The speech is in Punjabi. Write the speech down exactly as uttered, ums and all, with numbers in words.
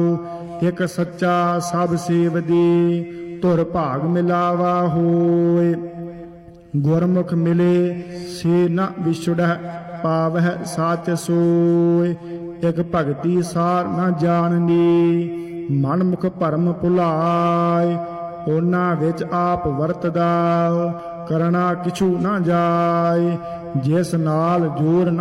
ਇਕ ਸੱਚਾ ਸਭ ਸੇਵਦੀ, ਧੁਰ ਭਾਗ ਮਿਲਾਵਾ ਹੋਏ। ਗੁਰਮੁਖ ਮਿਲੇ ਸੇ ਨ ਵਿਛੜੈ, ਪਾਵਹਿ ਸਾਚ ਸੋਏ। ਇਕ ਭਗਤੀ ਸਾਰ ਨ ਜਾਣਨੀ, ਮਨ ਮੁਖ ਭਰਮ ਭੁਲਾਏ। ਉਹਨਾਂ ਵਿੱਚ ਆਪ ਵਰਤਦਾ, ਕਰਣਾ ਕਿਛੂ ਨਾ ਜਾਏ। ਜਿਸ ਨਾਲ ਜੋਰ ਨ